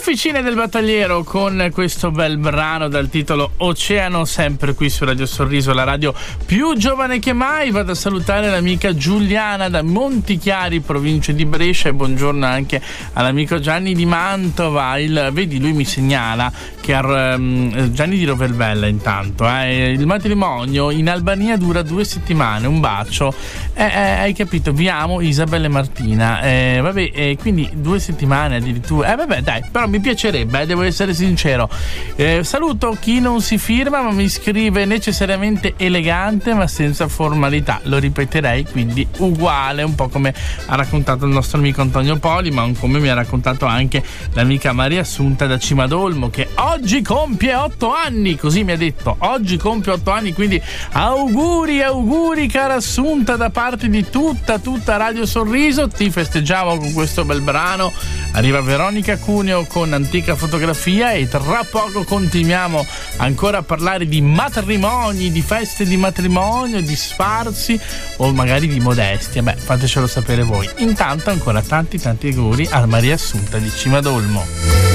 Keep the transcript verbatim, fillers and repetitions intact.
Officine del Battagliero con questo bel brano dal titolo Oceano, sempre qui su Radio Sorriso, la radio più giovane che mai. Vado a salutare l'amica Giuliana da Montichiari, provincia di Brescia, e buongiorno anche all'amico Gianni di Mantova. Il, vedi, lui mi segnala che um, Gianni di Roverbella intanto eh, il matrimonio in Albania dura due settimane. Un bacio, eh, eh, hai capito? Vi amo Isabella e Martina, eh, vabbè, eh, quindi due settimane addirittura, eh vabbè dai, però mi piacerebbe, eh, devo essere sincero. Eh, saluto chi non si firma ma mi scrive necessariamente elegante ma senza formalità, lo ripeterei, quindi uguale, un po' come ha raccontato il nostro amico Antonio Poli, ma come mi ha raccontato anche l'amica Maria Assunta da Cimadolmo, che oggi compie otto anni, così mi ha detto, oggi compie otto anni, quindi auguri, auguri cara Assunta, da parte di tutta tutta Radio Sorriso, ti festeggiamo con questo bel brano. Arriva Veronica Cuneo con Antica Fotografia e tra poco continuiamo ancora a parlare di matrimoni, di feste di matrimonio, di sfarzi o magari di modestia. Beh, fatecelo sapere voi. Intanto ancora tanti tanti auguri a Maria Assunta di Cimadolmo.